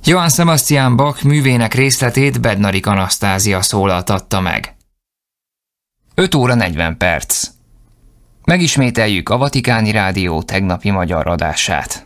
Johann Sebastian Bach művének részletét Bednarik Anasztázia szólaltatta meg. 5 óra 40 perc. Megismételjük a Vatikáni Rádió tegnapi magyar adását.